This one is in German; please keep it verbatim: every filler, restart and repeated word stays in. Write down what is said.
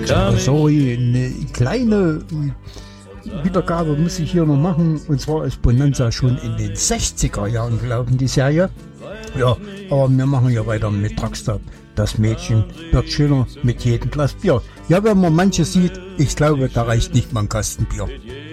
Ja, sorry, eine kleine Wiedergabe muss ich hier noch machen. Und zwar ist Bonanza schon in den sechziger Jahren gelaufen, die Serie. Ja, aber wir machen ja weiter mit Truckstop. Das Mädchen wird schöner mit jedem Glas Bier. Ja, wenn man manche sieht, ich glaube, da reicht nicht mal ein Kasten Bier.